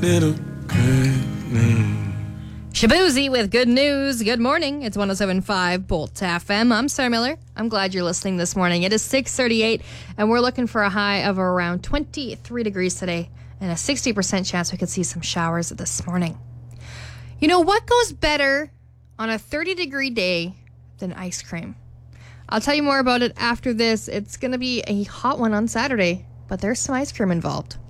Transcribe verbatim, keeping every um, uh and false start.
Little good news. Shabuzi with good news. Good morning. It's one oh seven point five Bolt F M. I'm Sarah Miller. I'm glad you're listening this morning. It is six thirty-eight, and we're looking for a high of around twenty-three degrees today and a sixty percent chance we could see some showers this morning. You know, what goes better on a thirty-degree day than ice cream? I'll tell you more about it after this. It's going to be a hot one on Saturday, but there's some ice cream involved.